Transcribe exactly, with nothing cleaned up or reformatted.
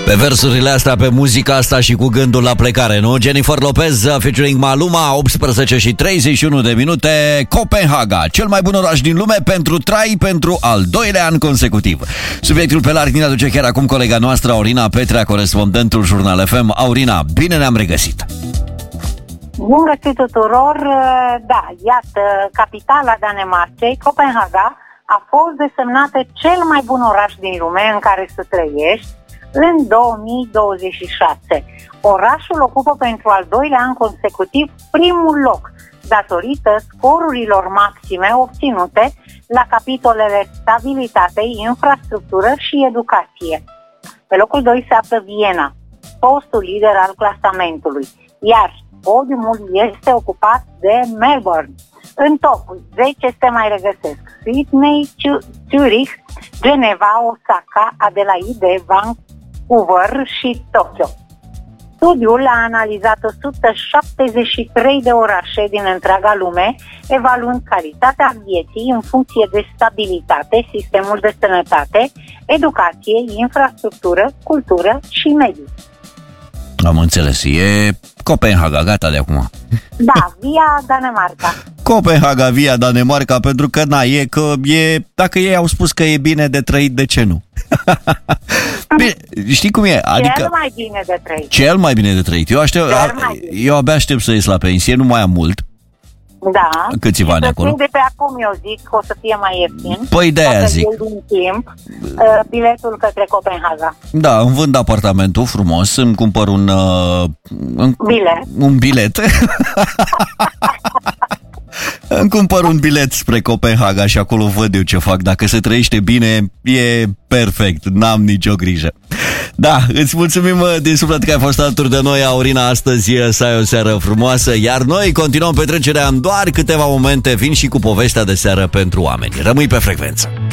Pe versurile astea, pe muzica asta și cu gândul la plecare, nu? Jennifer Lopez featuring Maluma, optsprezece și treizeci și unu de minute. Copenhaga, cel mai bun oraș din lume pentru trai pentru al doilea an consecutiv. Subiectul pe larg ne aduce chiar acum colega noastră Aurina Petrea, corespondentul Jurnal F M. Aurina, bine ne-am regăsit! Bun găsit tuturor! Da, iată, capitala Danemarcei, Copenhaga, a fost desemnată cel mai bun oraș din lume în care să trăiești în două mii douăzeci și șase. Orașul ocupă pentru al doilea an consecutiv primul loc, datorită scorurilor maxime obținute la capitolele stabilitate, infrastructură și educație. Pe locul doi se află Viena, postul lider al clasamentului, iar podiumul este ocupat de Melbourne. În top zece se mai regăsesc Sydney, Zurich, Geneva, Osaka, Adelaide, Vancouver și Tokyo. Studiul a analizat o sută șaptezeci și trei de orașe din întreaga lume, evaluând calitatea vieții în funcție de stabilitate, sistemul de sănătate, educație, infrastructură, cultură și mediu. Am înțeles, e Copenhaga, gata de acum. Da, via Danemarca. Copenhaga, via Danemarca, pentru că, na, e că e, dacă ei au spus că e bine de trăit, de ce nu? Bine, știi cum e? Adică, cel mai bine de trăit. Cel mai bine de trăit. Eu, aștept, a, eu abia aștept să ies la pensie, nu mai am mult. Da. Câțiva ani acolo. De pe acum eu zic că o să fie mai ieftin. Păi de-aia zic. Din timp, biletul către Copenhaga. Da, îmi vând apartamentul frumos, îmi cumpăr un... Uh, un bilet. Un bilet. Îmi cumpăr un bilet spre Copenhaga și acolo văd eu ce fac. Dacă se trăiește bine, e perfect, n-am nicio grijă. Da, îți mulțumim din suflet că ai fost alături de noi, Aurina, astăzi. Să ai o seară frumoasă. Iar noi continuăm petrecerea în doar câteva momente. Vin și cu povestea de seară pentru oameni. Rămâi pe frecvență.